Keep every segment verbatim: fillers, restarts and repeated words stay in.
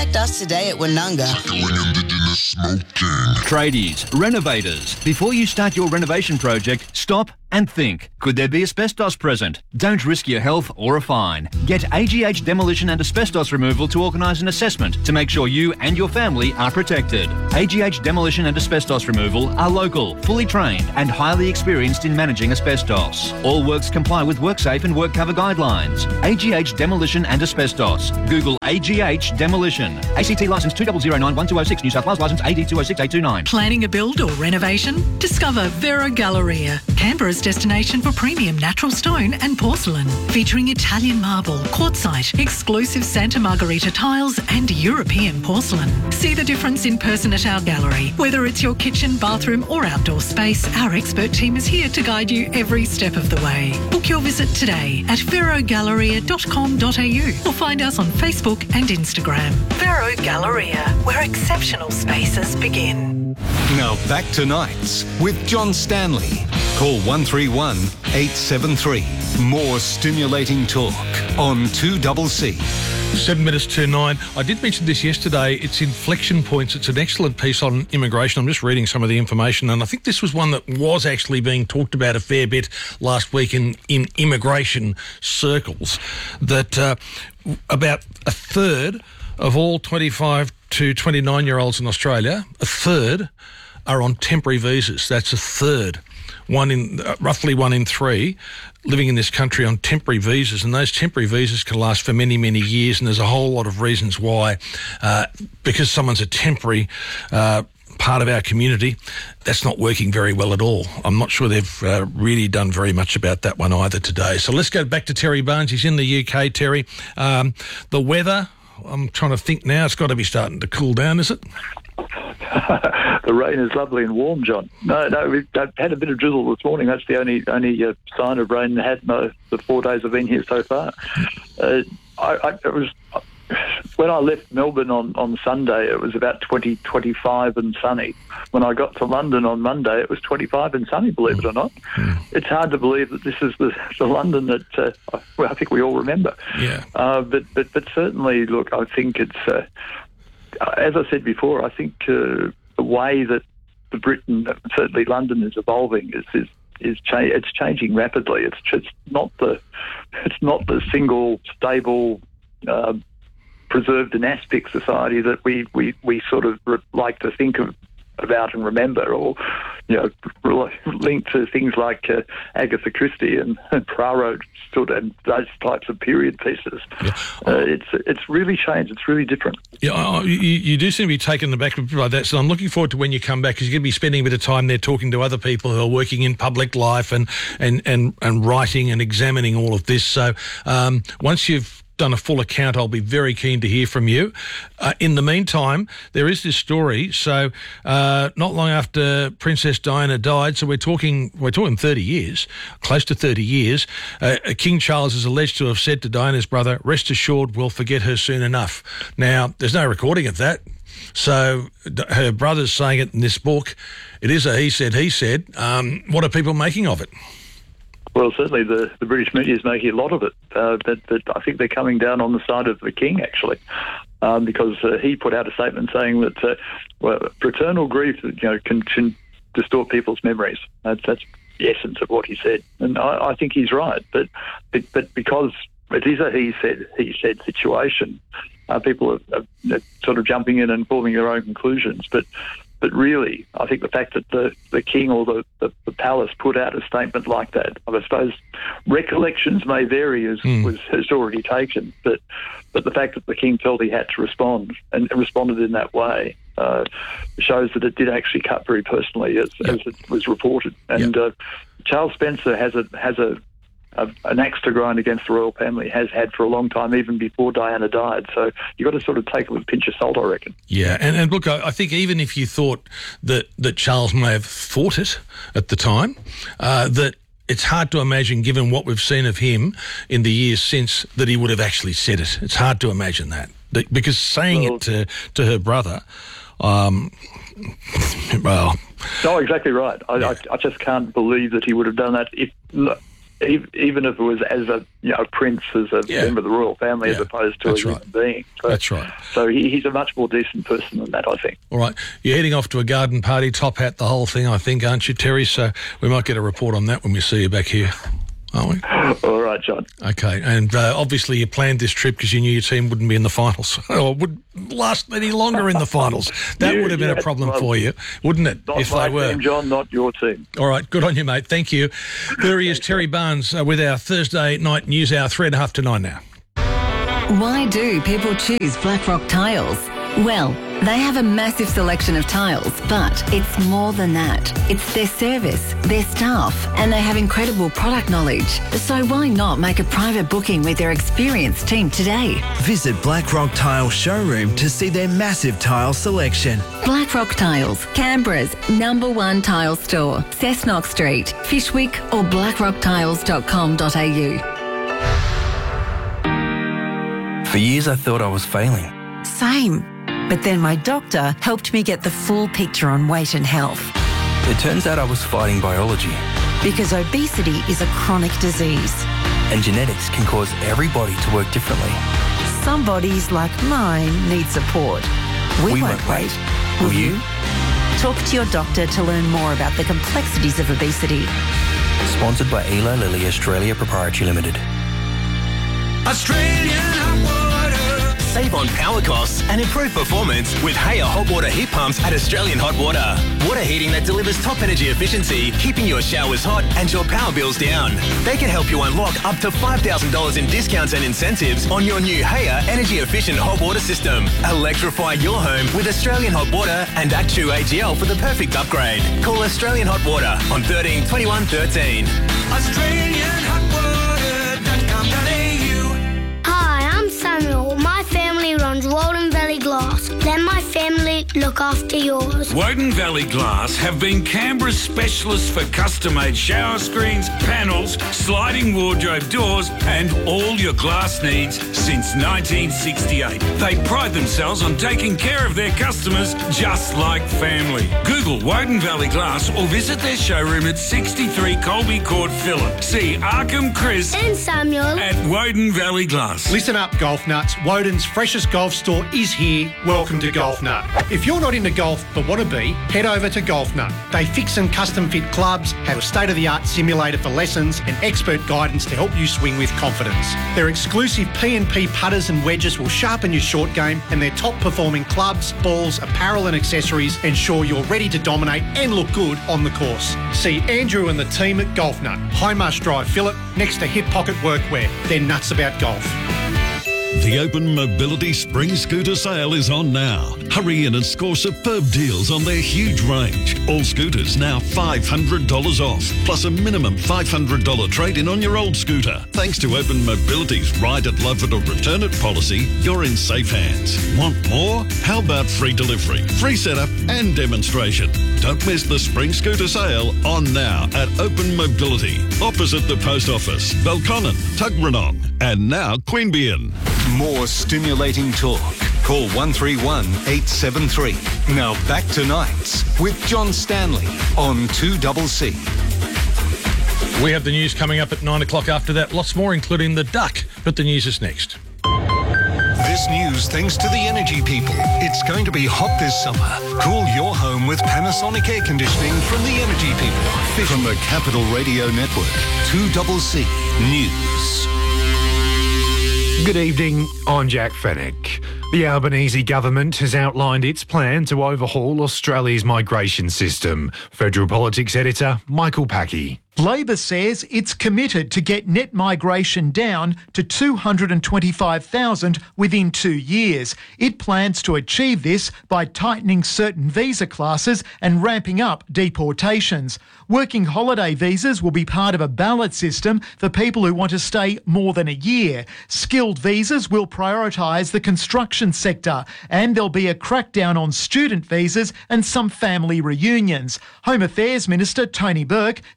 Contact us today at Woononga. Tradies, renovators. Before you start your renovation project, stop and think. Could there be asbestos present? Don't risk your health or a fine. Get A G H Demolition and Asbestos Removal to organise an assessment to make sure you and your family are protected. A G H Demolition and Asbestos Removal are local, fully trained and highly experienced in managing asbestos. All works comply with WorkSafe and WorkCover guidelines. A G H Demolition and Asbestos. Google A G H Demolition. A C T licence two zero zero nine one two oh six, New South Wales licence A D two oh six eight two nine. Planning a build or renovation? Discover Vero Galleria, Canberra's destination for premium natural stone and porcelain, featuring Italian marble, quartzite, exclusive Santa Margherita tiles and European porcelain. See the difference in person at our gallery. Whether it's your kitchen, bathroom or outdoor space, our expert team is here to guide you every step of the way. Book your visit today at vero galleria dot com dot a u or find us on Facebook and Instagram. Vero Galleria, where exceptional spaces begin. Now back to Nights with John Stanley. Call one three one eight seven three. More stimulating talk on two C C. Seven minutes to nine. I did mention this yesterday. It's Inflection Points. It's an excellent piece on immigration. I'm just reading some of the information, and I think this was one that was actually being talked about a fair bit last week in, in immigration circles, that uh, about a third of all twenty-five to twenty-nine-year-olds in Australia, a third are on temporary visas. That's a third. One in uh, roughly one in three living in this country on temporary visas, and those temporary visas can last for many, many years, and there's a whole lot of reasons why. Uh, because someone's a temporary uh, part of our community, that's not working very well at all. I'm not sure they've uh, really done very much about that one either today. So let's go back to Terry Barnes. He's in the U K, Terry. Um, the weather, I'm trying to think now, it's got to be starting to cool down, is it? The rain is lovely and warm, John. No, no, we've had a bit of drizzle this morning. That's the only only uh, sign of rain I had no, the four days I've been here so far. Uh, I, I, it was when I left Melbourne on, on Sunday, it was about twenty, twenty-five and sunny. When I got to London on Monday, it was twenty-five and sunny, believe it or not. Mm. It's hard to believe that this is the, the London that uh, well, I think we all remember. Yeah. Uh, but, but, but certainly, look, I think it's... Uh, as I said before, I think uh, the way that the Britain, certainly London, is evolving is is, is cha- it's changing rapidly. It's just not the it's not the single stable, uh, preserved dynastic society that we, we, we sort of re- like to think of about and remember, or you know, linked to things like uh, Agatha Christie and, and Poirot stood and those types of period pieces. Yeah. Uh, it's it's really changed. It's really different. Yeah, you, you do seem to be taken aback by that. So I'm looking forward to when you come back, because you're going to be spending a bit of time there talking to other people who are working in public life and and and, and writing and examining all of this. So um, once you've done a full account, I'll be very keen to hear from you. Uh, in the meantime, there is this story. So uh, not long after Princess Diana died, so we're talking we're talking thirty years, close to thirty years, uh, King Charles is alleged to have said to Diana's brother, "Rest assured, we'll forget her soon enough." Now, there's no recording of that. So her brother's saying it in this book. It is a he said, he said. Um, what are people making of it? Well, certainly the, the British media is making a lot of it. Uh, but, but I think they're coming down on the side of the King, actually, um, because uh, he put out a statement saying that uh, well, fraternal grief, you know, can, can distort people's memories. That's, that's the essence of what he said, and I, I think he's right. But but because it is a he said he said situation, uh, people are, are sort of jumping in and forming their own conclusions. But But really, I think the fact that the, the King or the, the, the palace put out a statement like that, I suppose recollections may vary as mm. was has already taken, but but the fact that the King felt he had to respond and responded in that way uh, shows that it did actually cut very personally, as, yep. as it was reported. And yep. uh, Charles Spencer has a has a A, an axe to grind against the royal family, has had for a long time, even before Diana died. So you've got to sort of take it with a pinch of salt, I reckon. Yeah, and, and look, I, I think even if you thought that, that Charles may have thought it at the time, uh, that it's hard to imagine, given what we've seen of him in the years since, that he would have actually said it. It's hard to imagine that. Because saying well, it to, to her brother, um, well... No, exactly right. I, yeah. I, I just can't believe that he would have done that if... even, even if it was as a you know prince, as a Yeah. member of the royal family, Yeah, as opposed to that's a right. human being. So, That's right. So he, he's a much more decent person than that, I think. All right. You're heading off to a garden party, top hat, the whole thing, I think, aren't you, Terry? So we might get a report on that when we see you back here, aren't we? All right, John. Okay. And uh, obviously you planned this trip because you knew your team wouldn't be in the finals or would last any longer in the finals. That You- would have been yeah, a problem well, for you, wouldn't it, Not if my they were? team, John, not your team. All right, good on you, mate. Thank you. There he is, Terry Barnes, uh, with our Thursday night news hour, three and a half to nine now. Why do people choose Blackrock Tiles? Well, they have a massive selection of tiles, but it's more than that. It's their service, their staff, and they have incredible product knowledge. So why not make a private booking with their experienced team today? Visit Blackrock Tile Showroom to see their massive tile selection. Blackrock Tiles, Canberra's number one tile store. Cessnock Street, Fishwick or blackrock tiles dot com dot a u. For years I thought I was failing. Same. But then my doctor helped me get the full picture on weight and health. It turns out I was fighting biology. Because obesity is a chronic disease. And genetics can cause every body to work differently. Some bodies, like mine, need support. We, We won't won't wait. wait. Will Will you? you? Talk to your doctor to learn more about the complexities of obesity. Sponsored by Eli Lilly Australia Proprietary Limited. Australian hot water. Save on power costs and improve performance with Haya hot water heat pumps at Australian Hot Water. Water heating that delivers top energy efficiency, keeping your showers hot and your power bills down. They can help you unlock up to five thousand dollars in discounts and incentives on your new Haya energy efficient hot water system. Electrify your home with Australian Hot Water and Actu A G L for the perfect upgrade. Call Australian Hot Water on thirteen twenty-one thirteen. Australian Hot Water dot com dot a u. Hi, I'm Samuel. My family runs Walden Valley Glass. Let my family look after yours. Woden Valley Glass have been Canberra's specialists for custom-made shower screens, panels, sliding wardrobe doors and all your glass needs since nineteen sixty-eight. They pride themselves on taking care of their customers just like family. Google Woden Valley Glass or visit their showroom at sixty-three Colby Court, Phillip. See Arkham Chris And Samuel. at Woden Valley Glass. Listen up, golf nuts. Woden's freshest golf store is here. Welcome to Golf Nut. If you're not into golf but want to be, head over to Golf Nut. They fix and custom fit clubs, have a state-of-the-art simulator for lessons and expert guidance to help you swing with confidence. Their exclusive P and P putters and wedges will sharpen your short game, and their top-performing clubs, balls, apparel and accessories ensure you're ready to dominate and look good on the course. See Andrew and the team at Golf Nut, High Marsh Drive, Phillip, next to Hip Pocket Workwear. They're nuts about golf. The Open Mobility Spring Scooter Sale is on now. Hurry in and score superb deals on their huge range. All scooters now five hundred dollars off, plus a minimum five hundred dollars trade-in on your old scooter. Thanks to Open Mobility's Ride it, Love it or Return it policy, you're in safe hands. Want more? How about free delivery, free setup and demonstration? Don't miss the Spring Scooter Sale on now at Open Mobility, opposite the Post Office, Belconnen, Tuggeranong, and now Queanbeyan. More stimulating talk. Call one three one, eight seven three. Now back to Nights with John Stanley on two C C. We have the news coming up at nine o'clock after that. Lots more, including the duck. But the news is next. This news thanks to the energy people. It's going to be hot this summer. Cool your home with Panasonic air conditioning from the energy people. From the Capital Radio Network, two C C News. Good evening, I'm Jack Fennick. The Albanese government has outlined its plan to overhaul Australia's migration system. Federal Politics editor Michael Packey. Labor says it's committed to get net migration down to two hundred twenty-five thousand within two years. It plans to achieve this by tightening certain visa classes and ramping up deportations. Working holiday visas will be part of a ballot system for people who want to stay more than a year. Skilled visas will prioritise the construction sector, and there'll be a crackdown on student visas and some family reunions. Home Affairs Minister Tony Burke says the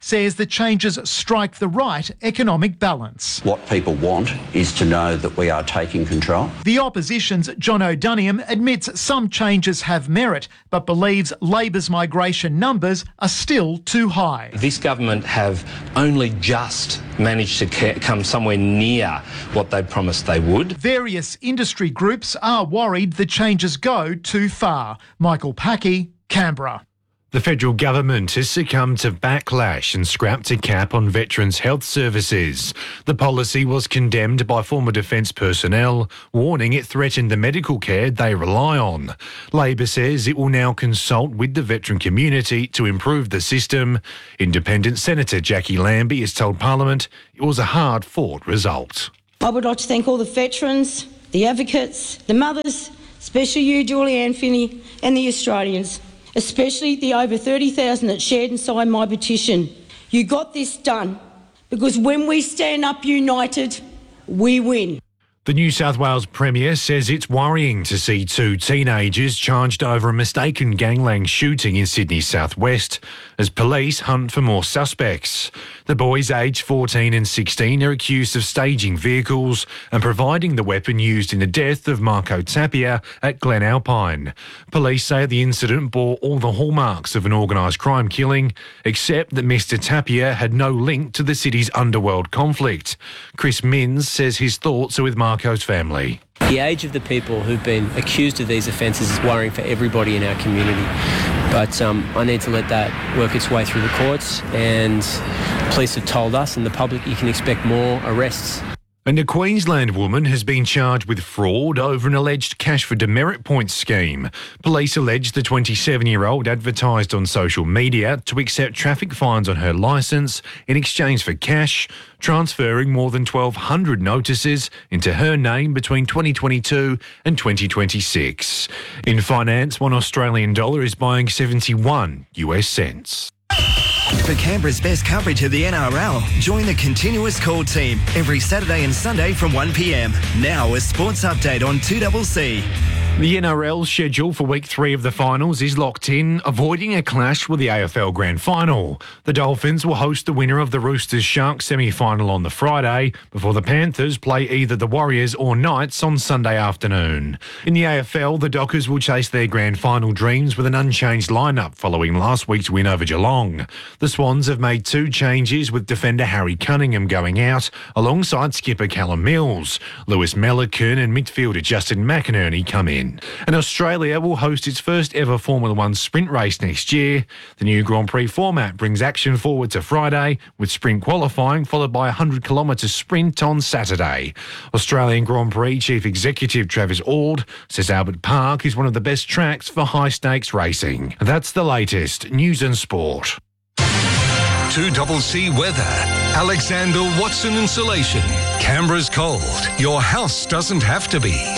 changes strike the right economic balance. What people want is to know that we are taking control. The opposition's John O'Doniam admits some changes have merit, but believes Labor's migration numbers are still too high. This government have only just managed to come somewhere near what they promised they would. Various industry groups are worried the changes go too far. Michael Packey, Canberra. The federal government has succumbed to backlash and scrapped a cap on veterans' health services. The policy was condemned by former defence personnel, warning it threatened the medical care they rely on. Labor says it will now consult with the veteran community to improve the system. Independent Senator Jackie Lambie has told Parliament it was a hard-fought result. I would like to thank all the veterans, the advocates, the mothers, especially you, Julianne Finney, and the Australians, especially the over thirty thousand that shared and signed my petition. You got this done because when we stand up united, we win. The New South Wales Premier says it's worrying to see two teenagers charged over a mistaken gangland shooting in Sydney's southwest as police hunt for more suspects. The boys aged fourteen and sixteen are accused of staging vehicles and providing the weapon used in the death of Marco Tapia at Glen Alpine. Police say the incident bore all the hallmarks of an organised crime killing, except that Mister Tapia had no link to the city's underworld conflict. Chris Minns says his thoughts are with Marco's family. The age of the people who've been accused of these offences is worrying for everybody in our community. But um, I need to let that work its way through the courts, and police have told us and the public you can expect more arrests. And a Queensland woman has been charged with fraud over an alleged cash for demerit points scheme. Police allege the twenty-seven-year-old advertised on social media to accept traffic fines on her licence in exchange for cash, transferring more than twelve hundred notices into her name between twenty twenty-two and twenty twenty-six. In finance, one Australian dollar is buying seventy-one US cents. For Canberra's best coverage of the N R L, join the Continuous Call team every Saturday and Sunday from one p m. Now a sports update on two C C. The N R L schedule for week three of the finals is locked in, avoiding a clash with the A F L Grand Final. The Dolphins will host the winner of the Roosters Sharks semi-final on the Friday, before the Panthers play either the Warriors or Knights on Sunday afternoon. In the A F L, the Dockers will chase their Grand Final dreams with an unchanged lineup following last week's win over Geelong. The Swans have made two changes, with defender Harry Cunningham going out, alongside skipper Callum Mills. Lewis Mellicone and midfielder Justin McInerney come in. And Australia will host its first ever Formula One sprint race next year. The new Grand Prix format brings action forward to Friday, with sprint qualifying followed by a one hundred kilometre sprint on Saturday. Australian Grand Prix Chief Executive Travis Auld says Albert Park is one of the best tracks for high-stakes racing. That's the latest news and sport. two C C weather. Alexander Watson Insulation. Canberra's cold. Your house doesn't have to be.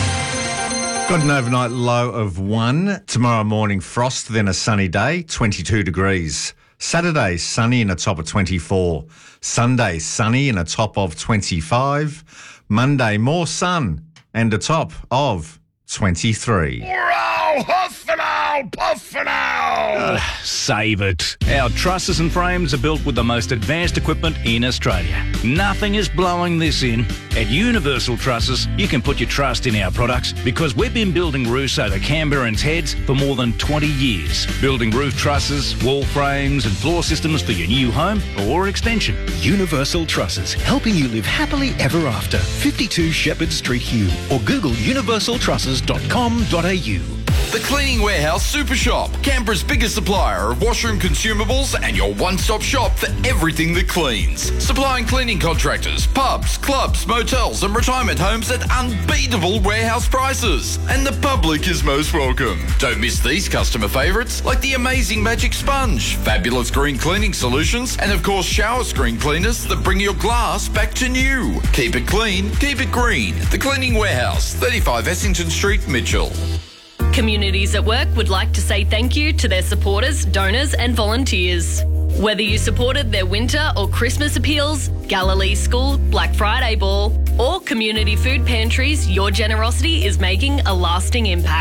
Got an overnight low of one. Tomorrow morning, frost, then a sunny day, twenty-two degrees. Saturday, sunny and a top of twenty-four. Sunday, sunny and a top of twenty-five. Monday, more sun and a top of twenty-three. Wow, huff and owl, puff and owl. Uh, save it. Our trusses and frames are built with the most advanced equipment in Australia. Nothing is blowing this in. At Universal Trusses, you can put your trust in our products because we've been building roofs over Canberrans' heads for more than twenty years. Building roof trusses, wall frames and floor systems for your new home or extension. Universal Trusses, helping you live happily ever after. fifty-two Shepherd Street, Hume, or Google universal trusses dot com dot a u. The Cleaning Warehouse Super Shop, Canberra's biggest supplier of washroom consumables and your one-stop shop for everything that cleans. Supplying cleaning contractors, pubs, clubs, motels and retirement homes at unbeatable warehouse prices. And the public is most welcome. Don't miss these customer favourites like the amazing Magic Sponge, fabulous green cleaning solutions, and of course shower screen cleaners that bring your glass back to new. Keep it clean, keep it green. The Cleaning Warehouse, thirty-five Essington Street, Mitchell. Communities at Work would like to say thank you to their supporters, donors and volunteers. Whether you supported their winter or Christmas appeals, Galilee School, Black Friday Ball or community food pantries, your generosity is making a lasting impact.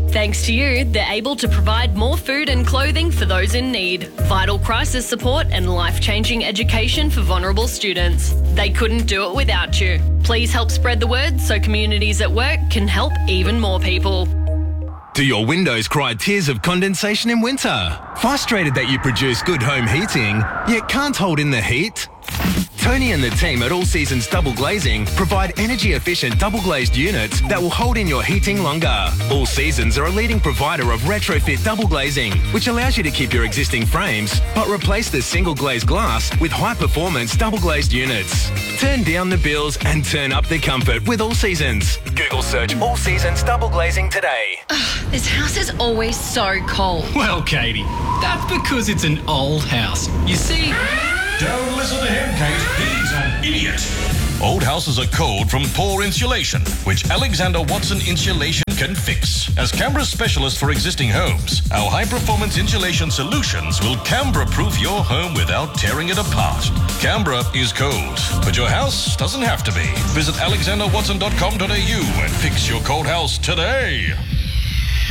Thanks to you, they're able to provide more food and clothing for those in need, vital crisis support and life-changing education for vulnerable students. They couldn't do it without you. Please help spread the word so communities at work can help even more people. Do your windows cry tears of condensation in winter? Frustrated that you produce good home heating, yet can't hold in the heat? Tony and the team at All Seasons Double Glazing provide energy-efficient double-glazed units that will hold in your heating longer. All Seasons are a leading provider of retrofit double glazing, which allows you to keep your existing frames, but replace the single-glazed glass with high-performance double-glazed units. Turn down the bills and turn up the comfort with All Seasons. Google search All Seasons Double Glazing today. Ugh, this house is always so cold. Well, Katie, that's because it's an old house. You see... Don't listen to him, Kate. He's an idiot. Old houses are cold from poor insulation, which Alexander Watson Insulation can fix. As Canberra's specialist for existing homes, our high-performance insulation solutions will Canberra-proof your home without tearing it apart. Canberra is cold, but your house doesn't have to be. Visit alexander watson dot com dot a u and fix your cold house today.